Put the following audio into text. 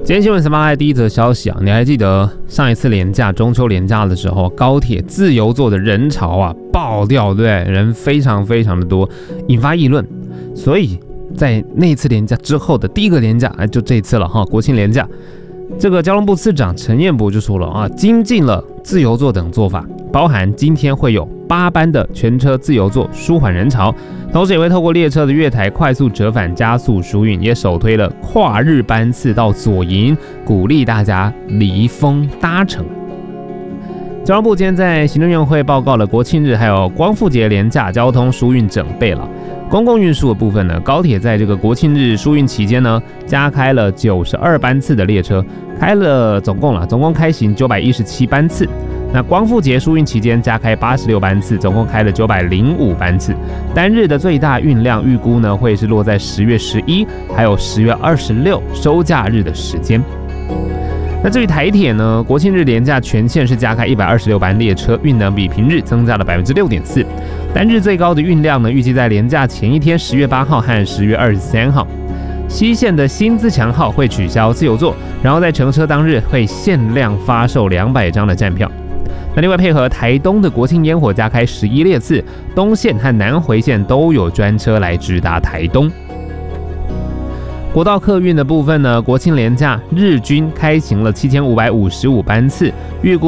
今天新闻388的第一则消息啊，你还记得上一次连假中秋连假的时候，高铁自由座的人潮啊爆掉，对不对？人非常非常的多，引发议论。所以在那一次连假之后的第一个连假，就这一次了哈，国庆连假，这个交通部次长陈彦博就说了啊，精进了自由座等做法，包含今天会有8班的全车自由座舒缓人潮，同时也会透过列车的月台快速折返加速疏运，也首推了跨日班次到左营，鼓励大家离峰搭乘。交通部今天在行政院会报告了国庆日还有光复节连假交通疏运整备了。公共运输的部分呢，高铁在这个国庆日疏运期间呢，加开了92班次的列车，总共开行917班次。那光复节疏运期间加开86班次，总共开了905班次。单日的最大运量预估呢，会是落在10月11还有10月26收假日的时间。那至于台铁呢，国庆日连假全线是加开126班列车，运能比平日增加了 6.4%。单日最高的运量呢，预计在连假前一天10月8号和10月23号。西线的新自强号会取消自由座，然后在乘车当日会限量发售200张的站票。那另外配合台东的国庆烟火加开11列次，东线和南回线都有专车来直达台东。国道客运的部分呢，国庆连假日均开行了7555班次，预估